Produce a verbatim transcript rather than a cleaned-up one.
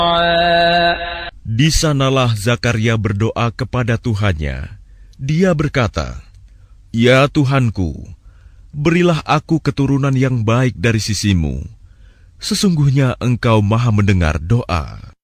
Di sanalah Zakaria berdoa kepada Tuhannya. Dia berkata, "Ya Tuhanku, berilah aku keturunan yang baik dari sisimu. Sesungguhnya Engkau Maha mendengar doa."